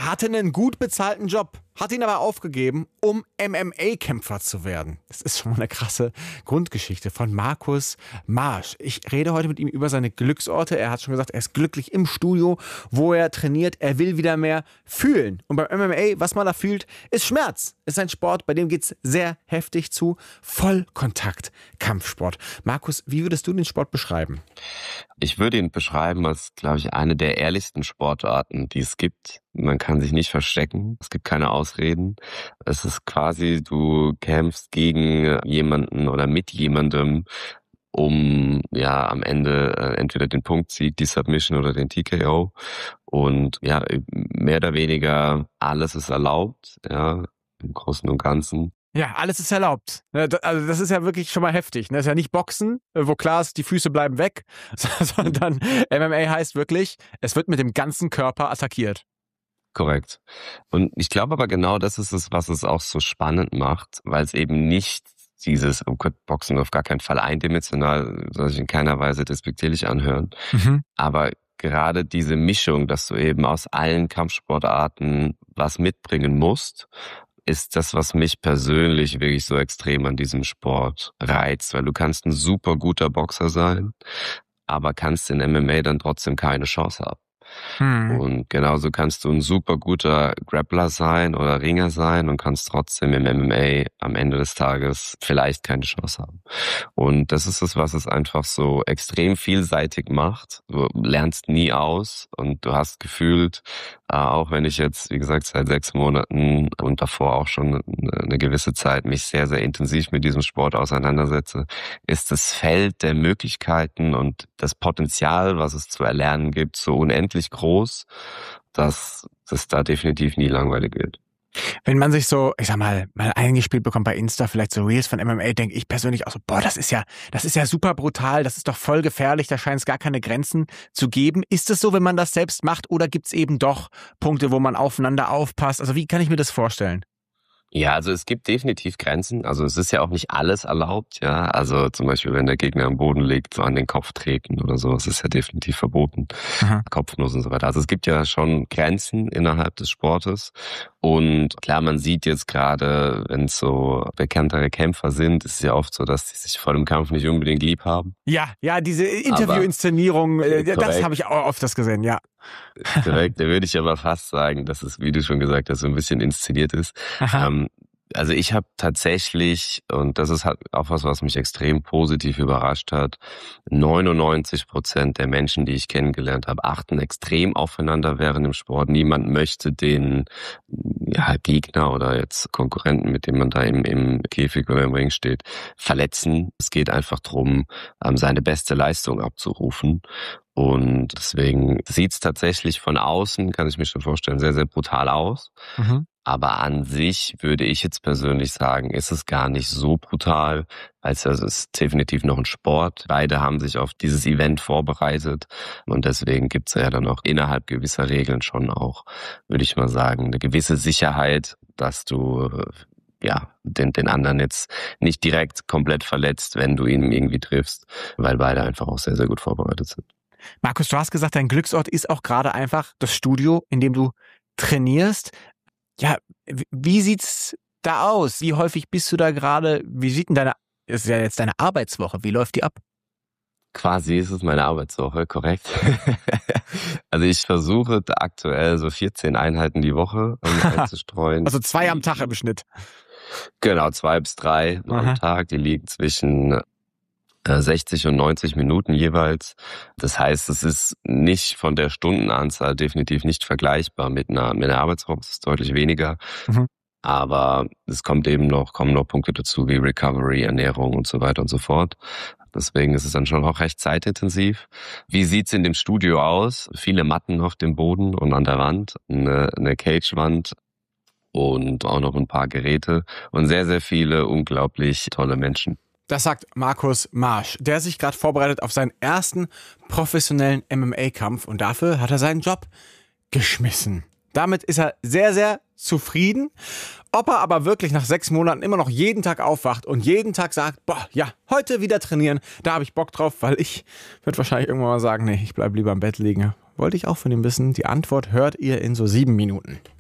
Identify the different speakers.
Speaker 1: hatte einen gut bezahlten Job, hat ihn aber aufgegeben, um MMA-Kämpfer zu werden. Das ist schon mal eine krasse Grundgeschichte von Markus Marsch. Ich rede heute mit ihm über seine Glücksorte. Er hat schon gesagt, er ist glücklich im Studio, wo er trainiert. Er will wieder mehr fühlen. Und beim MMA, was man da fühlt, ist Schmerz. Ist ein Sport, bei dem geht es sehr heftig zu. Vollkontakt, Kampfsport. Markus, wie würdest du den Sport beschreiben?
Speaker 2: Ich würde ihn beschreiben als, glaube ich, eine der ehrlichsten Sportarten, die es gibt. Man kann sich nicht verstecken. Es gibt keine Ausreden. Es ist quasi, du kämpfst gegen jemanden oder mit jemandem, um ja am Ende entweder den Punktsieg, die Submission oder den TKO. Und ja, mehr oder weniger alles ist erlaubt, ja, im Großen und Ganzen.
Speaker 1: Ja, alles ist erlaubt. Also das ist ja wirklich schon mal heftig. Das ist ja nicht Boxen, wo klar ist, die Füße bleiben weg, sondern MMA heißt wirklich, es wird mit dem ganzen Körper attackiert.
Speaker 2: Korrekt. Und ich glaube aber genau das ist es, was es auch so spannend macht, weil es eben nicht dieses, oh Gott, Boxen auf gar keinen Fall eindimensional, soll sich in keiner Weise despektierlich anhören. Aber gerade diese Mischung, dass du eben aus allen Kampfsportarten was mitbringen musst, ist das, was mich persönlich wirklich so extrem an diesem Sport reizt, weil du kannst ein super guter Boxer sein, aber kannst in MMA dann trotzdem keine Chance haben. Und genauso kannst du ein super guter Grappler sein oder Ringer sein und kannst trotzdem im MMA am Ende des Tages vielleicht keine Chance haben. Und das ist es, was es einfach so extrem vielseitig macht. Du lernst nie aus und du hast gefühlt, auch wenn ich jetzt, wie gesagt, seit 6 Monaten und davor auch schon eine gewisse Zeit mich sehr, sehr intensiv mit diesem Sport auseinandersetze, ist das Feld der Möglichkeiten und das Potenzial, was es zu erlernen gibt, so unendlich groß, dass es da definitiv nie langweilig wird.
Speaker 1: Wenn man sich so, ich sag mal eingespielt bekommt bei Insta, vielleicht so Reels von MMA, denke ich persönlich auch so, boah, das ist ja super brutal, das ist doch voll gefährlich, da scheint es gar keine Grenzen zu geben. Ist es so, wenn man das selbst macht, oder gibt es eben doch Punkte, wo man aufeinander aufpasst? Also wie kann ich mir das vorstellen?
Speaker 2: Ja, also es gibt definitiv Grenzen. Also es ist ja auch nicht alles erlaubt, ja. Also zum Beispiel, wenn der Gegner am Boden liegt, so an den Kopf treten oder so, das ist ja definitiv verboten. Kopfnuss und so weiter. Also es gibt ja schon Grenzen innerhalb des Sportes. Und klar, man sieht jetzt gerade, wenn es so bekanntere Kämpfer sind, ist es ja oft so, dass die sich vor dem Kampf nicht unbedingt lieb haben.
Speaker 1: Ja, diese Interview-Inszenierung, das habe ich auch oft gesehen, ja.
Speaker 2: Korrekt, da würde ich aber fast sagen, dass es, wie du schon gesagt hast, so ein bisschen inszeniert ist. Also ich habe tatsächlich, und das ist halt auch was mich extrem positiv überrascht hat, 99% der Menschen, die ich kennengelernt habe, achten extrem aufeinander während dem Sport. Niemand möchte den Gegner oder jetzt Konkurrenten, mit dem man da im Käfig oder im Ring steht, verletzen. Es geht einfach darum, seine beste Leistung abzurufen. Und deswegen sieht's tatsächlich von außen, kann ich mir schon vorstellen, sehr, sehr brutal aus. Aber an sich würde ich jetzt persönlich sagen, ist es gar nicht so brutal, weil es ist definitiv noch ein Sport. Beide haben sich auf dieses Event vorbereitet und deswegen gibt's ja dann auch innerhalb gewisser Regeln schon auch, würde ich mal sagen, eine gewisse Sicherheit, dass du den anderen jetzt nicht direkt komplett verletzt, wenn du ihn irgendwie triffst, weil beide einfach auch sehr, sehr gut vorbereitet sind.
Speaker 1: Markus, du hast gesagt, dein Glücksort ist auch gerade einfach das Studio, in dem du trainierst. Ja, wie sieht's da aus? Wie häufig bist du da gerade? Wie sieht denn ist ja jetzt deine Arbeitswoche, wie läuft die ab?
Speaker 2: Quasi ist es meine Arbeitswoche, korrekt. Also ich versuche aktuell so 14 Einheiten die Woche einzustreuen.
Speaker 1: Also 2 am Tag im Schnitt.
Speaker 2: Genau, 2 bis 3 am Tag. Die liegen zwischen 60 und 90 Minuten jeweils. Das heißt, es ist nicht von der Stundenanzahl definitiv nicht vergleichbar mit einer Arbeitswoche. Es ist deutlich weniger. Aber es kommen noch Punkte dazu wie Recovery, Ernährung und so weiter und so fort. Deswegen ist es dann schon auch recht zeitintensiv. Wie sieht's in dem Studio aus? Viele Matten auf dem Boden und an der Wand, eine Cagewand und auch noch ein paar Geräte und sehr, sehr viele unglaublich tolle Menschen.
Speaker 1: Das sagt Markus Marsch, der sich gerade vorbereitet auf seinen ersten professionellen MMA-Kampf und dafür hat er seinen Job geschmissen. Damit ist er sehr, sehr zufrieden. Ob er aber wirklich nach 6 Monaten immer noch jeden Tag aufwacht und jeden Tag sagt, boah, ja, heute wieder trainieren, da habe ich Bock drauf, weil ich würde wahrscheinlich irgendwann mal sagen, nee, ich bleibe lieber im Bett liegen. Wollte ich auch von ihm wissen. Die Antwort hört ihr in so 7 Minuten.